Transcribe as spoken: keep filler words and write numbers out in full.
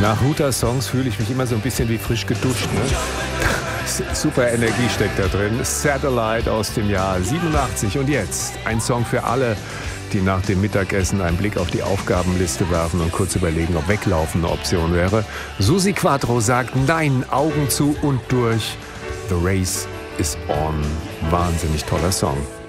Nach Huta-Songs fühle ich mich immer so ein bisschen wie frisch geduscht. Ne? Super Energie steckt da drin. Satellite aus dem Jahr siebenundachtzig. Und jetzt ein Song für alle, die nach dem Mittagessen einen Blick auf die Aufgabenliste werfen und kurz überlegen, ob Weglaufen eine Option wäre. Susi Quatro sagt nein, Augen zu und durch. The Race is on. Wahnsinnig toller Song.